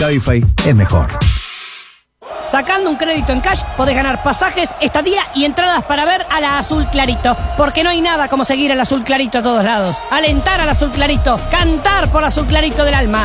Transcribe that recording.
Cabify es mejor. Sacando un crédito en cash, podés ganar pasajes, estadía y entradas para ver a la Azul Clarito. Porque no hay nada como seguir al Azul Clarito a todos lados. Alentar al Azul Clarito, cantar por Azul Clarito del alma.